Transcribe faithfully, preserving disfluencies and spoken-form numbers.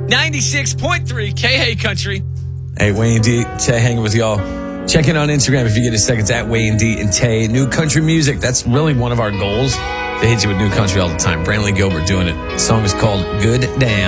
ninety-six point three K Hey Country. Hey, Wayne D, Tay hanging with y'all. Check in on Instagram if you get a second. It's at Wayne D and Tay. New country music. That's really one of our goals, to hit you with new country all the time. Brantley Gilbert doing it. The song is called Good Damn.